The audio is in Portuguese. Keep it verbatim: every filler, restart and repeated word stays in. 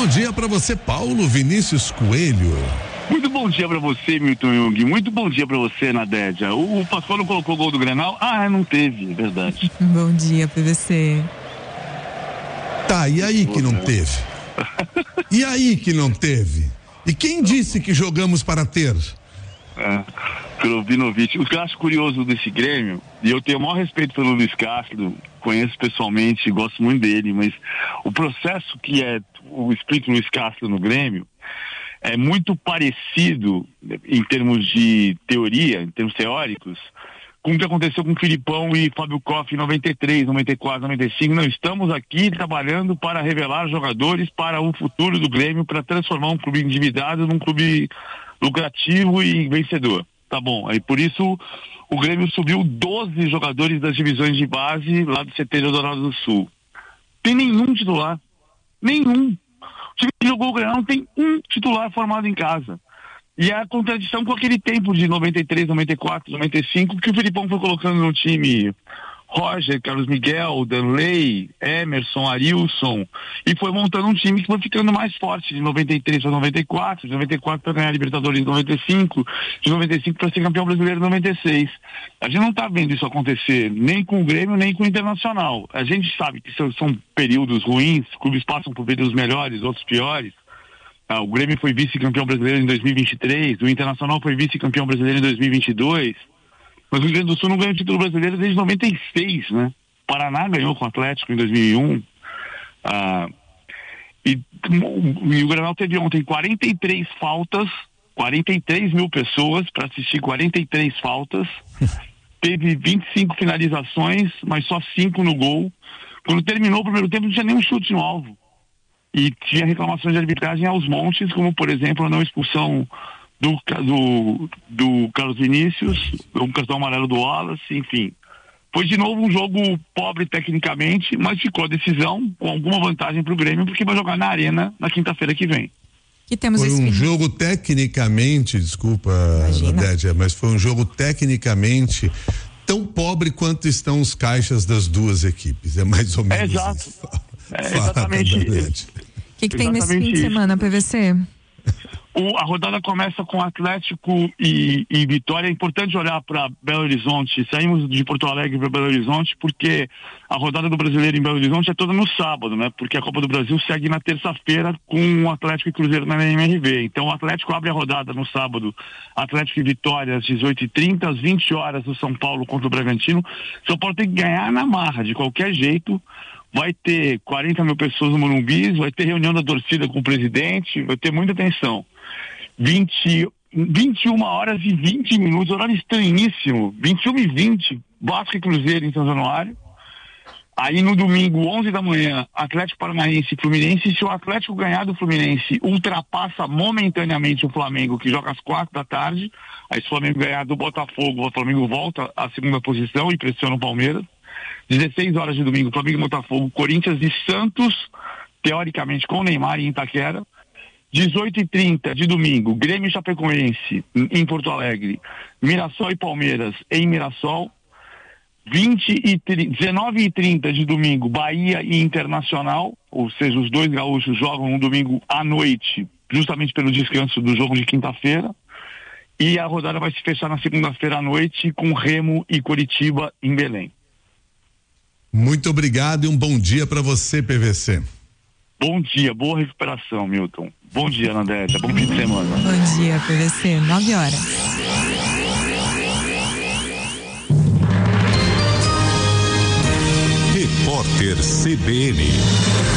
bom dia para você, Paulo Vinícius Coelho. Muito bom dia pra você, Milton Jung. Muito bom dia pra você, Nadédia. O, o Pascoal não colocou gol do Grenal? Ah, não teve, é verdade. Bom dia, P V C. Tá, e aí que não teve? E aí que não teve? E quem disse que jogamos para ter? É, Krovinovic. O que eu acho curioso desse Grêmio, e eu tenho o maior respeito pelo Luiz Castro, conheço pessoalmente, gosto muito dele, mas o processo que é o espírito Luiz Castro no Grêmio é muito parecido, em termos de teoria, em termos teóricos, com o que aconteceu com o Filipão e Fábio Koff em noventa e três, noventa e quatro, noventa e cinco. Não, estamos aqui trabalhando para revelar jogadores para o futuro do Grêmio, para transformar um clube endividado num clube lucrativo e vencedor. Tá bom, aí por isso o Grêmio subiu doze jogadores das divisões de base lá do C T Eldorado do Sul. Tem nenhum titular. Nenhum. O time que jogou o Grenal não tem um titular formado em casa. E é a contradição com aquele tempo de noventa e três, noventa e quatro, noventa e cinco, que o Filipão foi colocando no time Roger, Carlos Miguel, Danley, Emerson, Arilson, e foi montando um time que foi ficando mais forte de noventa e três para noventa e quatro, de noventa e quatro para ganhar a Libertadores em noventa e cinco, de noventa e cinco para ser campeão brasileiro em noventa e seis. A gente não está vendo isso acontecer nem com o Grêmio, nem com o Internacional. A gente sabe que são, são períodos ruins, clubes passam por períodos melhores, outros piores. Ah, o Grêmio foi vice-campeão brasileiro em dois mil e vinte e três, o Internacional foi vice-campeão brasileiro em dois mil e vinte e dois, mas o Rio Grande do Sul não ganha o título brasileiro desde noventa e seis, né? O Paraná ganhou com o Atlético em dois mil e um. Ah, e, e o Grenal teve ontem quarenta e três faltas, quarenta e três mil pessoas para assistir quarenta e três faltas. Teve vinte e cinco finalizações, mas só cinco no gol. Quando terminou o primeiro tempo, não tinha nenhum chute no alvo. E tinha reclamações de arbitragem aos montes, como, por exemplo, a não expulsão do, do, do Carlos Vinícius, o cartão amarelo do Wallace, enfim. Foi de novo um jogo pobre tecnicamente, mas ficou a decisão com alguma vantagem para o Grêmio, porque vai jogar na Arena na quinta-feira que vem. Que temos foi esse um fim. jogo tecnicamente, desculpa, Nadédia, mas foi um jogo tecnicamente tão pobre quanto estão os caixas das duas equipes. É mais ou menos é exato. isso. É exatamente isso. O que, que tem nesse fim de semana, P V C? O, a rodada começa com Atlético e, e Vitória. É importante olhar para Belo Horizonte. Saímos de Porto Alegre para Belo Horizonte porque a rodada do Brasileiro em Belo Horizonte é toda no sábado, né? Porque a Copa do Brasil segue na terça-feira com o Atlético e Cruzeiro na M R V. Então o Atlético abre a rodada no sábado. Atlético e Vitória às dezoito e trinta, às vinte horas o São Paulo contra o Bragantino. São Paulo tem que ganhar na marra, de qualquer jeito. Vai ter quarenta mil pessoas no Morumbi, vai ter reunião da torcida com o presidente, vai ter muita atenção. vinte, vinte e uma horas e vinte minutos, horário estranhíssimo, vinte e uma e vinte, Vasco e Cruzeiro em São Januário. Aí no domingo, onze da manhã, Atlético Paranaense e Fluminense. Se o Atlético ganhar do Fluminense, ultrapassa momentaneamente o Flamengo, que joga às quatro da tarde. Aí se o Flamengo ganhar do Botafogo, o Flamengo volta à segunda posição e pressiona o Palmeiras. dezesseis horas de domingo, Flamengo e Botafogo, Corinthians e Santos, teoricamente com Neymar em Itaquera. dezoito e trinta de domingo, Grêmio e Chapecoense em Porto Alegre, Mirassol e Palmeiras em Mirassol. vinte e dezenove e trinta de domingo, Bahia e Internacional, ou seja, os dois gaúchos jogam no domingo à noite, justamente pelo descanso do jogo de quinta-feira. E a rodada vai se fechar na segunda-feira à noite com Remo e Coritiba em Belém. Muito obrigado e um bom dia para você, P V C. Bom dia, boa recuperação, Milton. Bom dia, Nadégia. Bom fim de semana. Bom dia, P V C. nove horas. Repórter C B N.